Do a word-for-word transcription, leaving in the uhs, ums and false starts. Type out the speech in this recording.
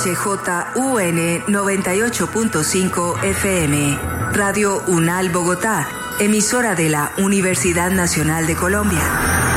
H J U N noventa y ocho punto cinco F M, Radio UNAL Bogotá, emisora de la Universidad Nacional de Colombia.